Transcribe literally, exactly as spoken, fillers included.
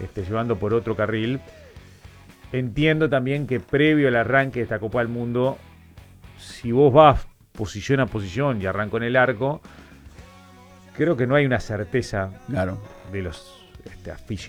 este, llevando por otro carril. Entiendo también que previo al arranque de esta Copa del Mundo, si vos vas posición a posición y arranco en el arco, creo que no hay una certeza Claro. de los este, aficionados